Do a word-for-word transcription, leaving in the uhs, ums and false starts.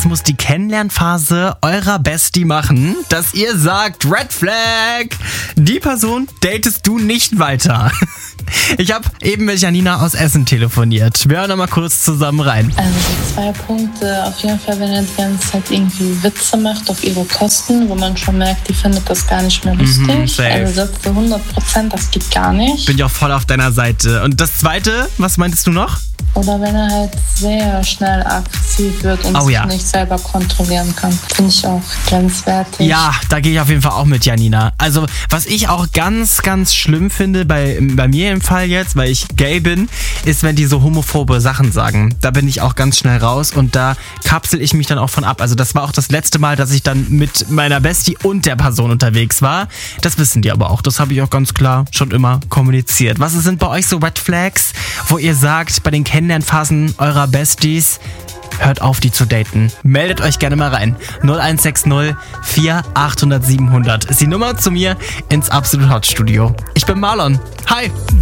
Jetzt muss die Kennenlernphase eurer Bestie machen, dass ihr sagt, Red Flag, die Person datest du nicht weiter. Ich habe eben mit Janina aus Essen telefoniert. Wir hören noch mal kurz zusammen rein. Also die zwei Punkte, auf jeden Fall, wenn er die ganze Zeit irgendwie Witze macht auf ihre Kosten, wo man schon merkt, die findet das gar nicht mehr lustig. Mhm, also sagst du hundert Prozent, das geht gar nicht. Bin ich auch voll auf deiner Seite. Und das Zweite, was meintest du noch? Oder wenn er halt sehr schnell aggressiv wird und Oh, sich ja. nicht selber kontrollieren kann. Finde ich auch grenzwertig. Ja, da gehe ich auf jeden Fall auch mit Janina. Also, was ich auch ganz, ganz schlimm finde, bei, bei mir im Fall jetzt, weil ich gay bin, ist, wenn die so homophobe Sachen sagen. Da bin ich auch ganz schnell raus und da kapsel ich mich dann auch von ab. Also, das war auch das letzte Mal, dass ich dann mit meiner Bestie und der Person unterwegs war. Das wissen die aber auch. Das habe ich auch ganz klar schon immer kommuniziert. Was sind bei euch so Red Flags, wo ihr sagt, bei den Kennenlernphasen eurer Besties, hört auf, die zu daten. Meldet euch gerne mal rein. null eins sechs null vier achthundert siebenhundert ist die Nummer zu mir ins Absolut Hot Studio. Ich bin Marlon. Hi!